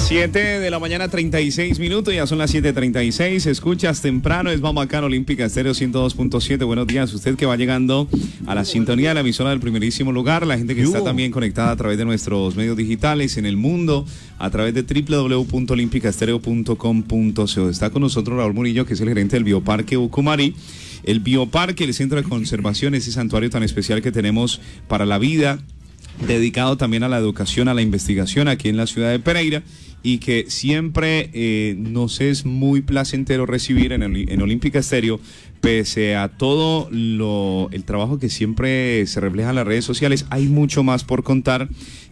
7 de la mañana, 36 minutos, ya son las 7:36. Escuchas temprano, es Vamos Acá en Olímpica Estéreo 102.7. Buenos días, usted que va llegando a la sintonía de la emisora del primerísimo lugar, la gente que está también conectada a través de nuestros medios digitales en el mundo, a través de www.olimpicaestereo.com.co. Está con nosotros Raúl Murillo, que es el gerente del Bioparque Ucumari. El Bioparque, el centro de conservación, ese santuario tan especial que tenemos para la vida, dedicado también a la educación, a la investigación aquí en la ciudad de Pereira, y que siempre nos es muy placentero recibir en Olímpica Estéreo, pese a todo el trabajo que siempre se refleja en las redes sociales. Hay mucho más por contar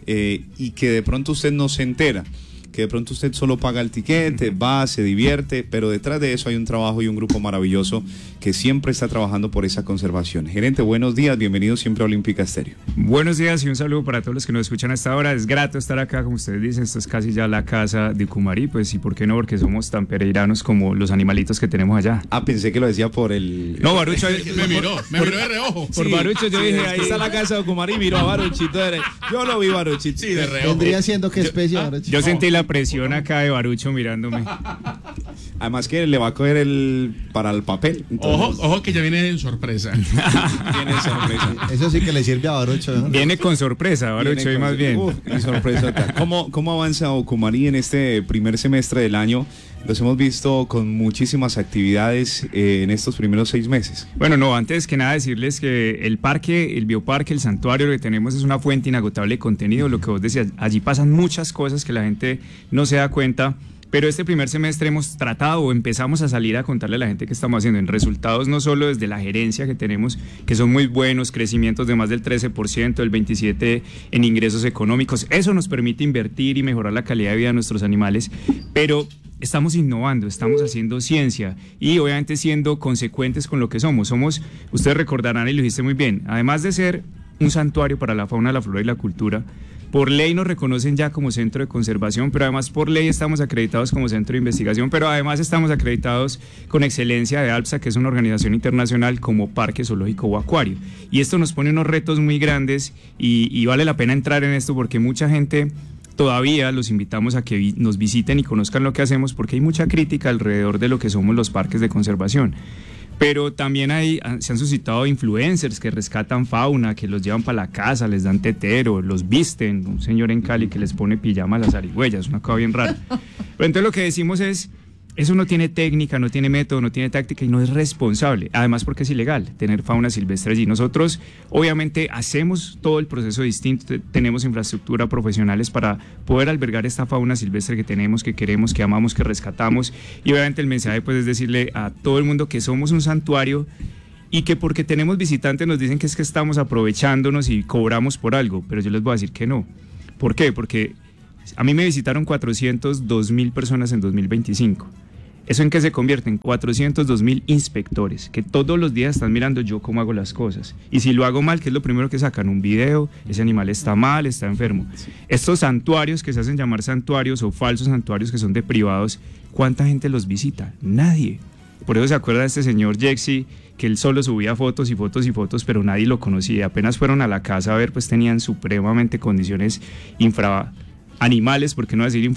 y que de pronto usted no se entera, que de pronto usted solo paga el tiquete, va, se divierte, pero detrás de eso hay un trabajo y un grupo maravilloso que siempre está trabajando por esa conservación. Gerente, buenos días, bienvenido siempre a Olímpica Estéreo. Buenos días y un saludo para todos los que nos escuchan hasta ahora. Es grato estar acá, como ustedes dicen, esto es casi ya la casa de Ucumari, pues, y por qué no, porque somos tan pereiranos como los animalitos que tenemos allá. Ah, pensé que lo decía por el... No, Barucho... me miró de reojo. Por Barucho yo dije, ahí está la casa de Ucumari, miró a Baruchito. Yo lo vi, Baruchito. Sí, de reojo. Vendría siendo qué especie, Barucho. Yo sentí la presión acá de Barucho mirándome. Además que le va a coger para el papel. Entonces... Ojo que ya viene en sorpresa. Viene sorpresa. Eso sí que le sirve a Barucho, ¿no? Viene con sorpresa, Barucho, y más bien. Sorpresa. ¿Cómo avanza Ucumari en este primer semestre del año? Los hemos visto con muchísimas actividades en estos primeros 6 meses. Bueno, no, antes que nada decirles que el parque, el bioparque, el santuario que tenemos es una fuente inagotable de contenido, lo que vos decías, allí pasan muchas cosas que la gente no se da cuenta, pero este primer semestre hemos tratado o empezamos a salir a contarle a la gente qué estamos haciendo en resultados, no solo desde la gerencia que tenemos, que son muy buenos, crecimientos de más del 13%, del 27% en ingresos económicos, eso nos permite invertir y mejorar la calidad de vida de nuestros animales, pero... estamos innovando, estamos haciendo ciencia y obviamente siendo consecuentes con lo que somos. Ustedes recordarán y lo dijiste muy bien, además de ser un santuario para la fauna, la flora y la cultura, por ley nos reconocen ya como centro de conservación, pero además por ley estamos acreditados como centro de investigación, pero además estamos acreditados con excelencia de ALPSA, que es una organización internacional, como parque zoológico o acuario. Y esto nos pone unos retos muy grandes y vale la pena entrar en esto porque mucha gente... todavía los invitamos a que nos visiten y conozcan lo que hacemos porque hay mucha crítica alrededor de lo que somos los parques de conservación. Pero también se han suscitado influencers que rescatan fauna, que los llevan para la casa, les dan tetero, los visten. Un señor en Cali que les pone pijama a las zarigüeyas, una cosa bien rara. Pero entonces lo que decimos es... eso no tiene técnica, no tiene método, no tiene táctica y no es responsable. Además porque es ilegal tener fauna silvestre allí. Nosotros obviamente hacemos todo el proceso distinto, tenemos infraestructura profesionales para poder albergar esta fauna silvestre que tenemos, que queremos, que amamos, que rescatamos. Y obviamente el mensaje pues es decirle a todo el mundo que somos un santuario y que porque tenemos visitantes nos dicen que es que estamos aprovechándonos y cobramos por algo. Pero yo les voy a decir que no. ¿Por qué? Porque a mí me visitaron 402.000 personas en 2025. ¿Eso en qué se convierte? En 402.000 inspectores que todos los días están mirando yo cómo hago las cosas. Y si lo hago mal, ¿qué es lo primero que sacan? Un video, ese animal está mal, está enfermo. Sí. Estos santuarios que se hacen llamar santuarios o falsos santuarios que son de privados, ¿cuánta gente los visita? Nadie. Por eso se acuerda de este señor Jexi, que él solo subía fotos y fotos y fotos, pero nadie lo conocía. Apenas fueron a la casa a ver, pues tenían supremamente condiciones animales, por qué no decir